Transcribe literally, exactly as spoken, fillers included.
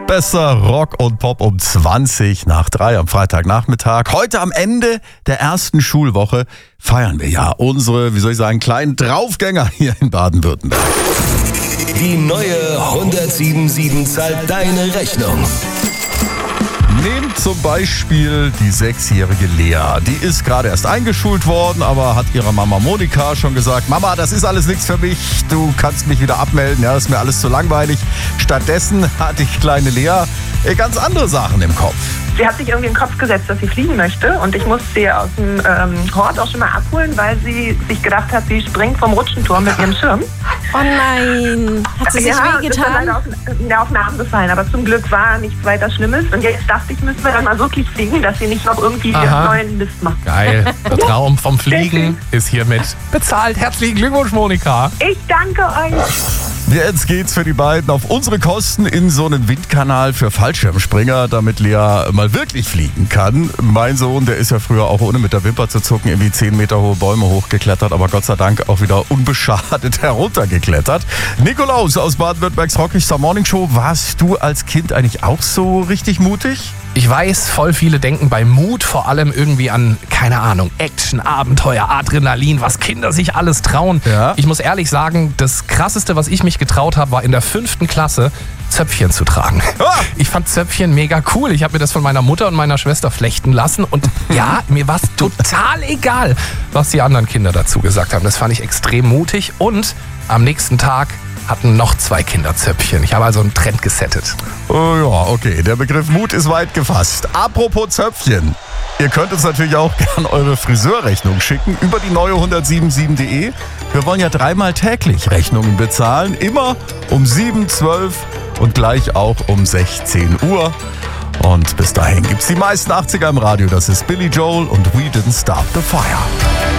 Besser Rock und Pop um zwanzig nach drei am Freitagnachmittag. Heute am Ende der ersten Schulwoche feiern wir ja unsere, wie soll ich sagen, kleinen Draufgänger hier in Baden-Württemberg. Die neue hundertsieben sieben zahlt deine Rechnung. Nehmt zum Beispiel die sechsjährige Lea. Die ist gerade erst eingeschult worden, aber hat ihrer Mama Monika schon gesagt, Mama, das ist alles nichts für mich, du kannst mich wieder abmelden, ja, das ist mir alles zu langweilig. Stattdessen hat die kleine Lea ganz andere Sachen im Kopf. Sie hat sich irgendwie in den Kopf gesetzt, dass sie fliegen möchte, und ich musste sie aus dem ähm, Hort auch schon mal abholen, weil sie sich gedacht hat, sie springt vom Rutschenturm mit ihrem Schirm. Oh nein, hat sie sich ja, wehgetan? ist dann leider auf, ja, auf den Arm gefallen, aber zum Glück war nichts weiter Schlimmes. Und jetzt dachte ich, müssen wir dann mal wirklich fliegen, dass sie nicht noch irgendwie Aha. neuen Mist macht. Geil. Der Traum vom Fliegen ist hiermit bezahlt. Herzlichen Glückwunsch, Monika. Ich danke euch. Jetzt geht's für die beiden auf unsere Kosten in so einen Windkanal für Fallschirmspringer, damit Lea mal wirklich fliegen kann. Mein Sohn, der ist ja früher auch ohne mit der Wimper zu zucken irgendwie zehn Meter hohe Bäume hochgeklettert, aber Gott sei Dank auch wieder unbeschadet heruntergeklettert. Nikolaus aus Baden-Württembergs Rockstar Morning Show, warst du als Kind eigentlich auch so richtig mutig? Ich weiß, voll viele denken bei Mut vor allem irgendwie an, keine Ahnung, Action, Abenteuer, Adrenalin, was Kinder sich alles trauen. Ja. Ich muss ehrlich sagen, das Krasseste, was ich mich getraut habe, war in der fünften Klasse Zöpfchen zu tragen. Ah. Ich fand Zöpfchen mega cool. Ich habe mir das von meiner Mutter und meiner Schwester flechten lassen und ja, mir war es total egal, was die anderen Kinder dazu gesagt haben. Das fand ich extrem mutig und am nächsten Tag hatten noch zwei Kinder Zöpfchen. Ich habe also einen Trend gesettet. Oh ja, okay, der Begriff Mut ist weit gefasst. Apropos Zöpfchen. Ihr könnt uns natürlich auch gern eure Friseurrechnung schicken über die neue hundertsiebenundsieben punkt de. Wir wollen ja dreimal täglich Rechnungen bezahlen. Immer um sieben, zwölf und gleich auch um sechzehn Uhr. Und bis dahin gibt's die meisten achtziger im Radio. Das ist Billy Joel und We Didn't Start the Fire.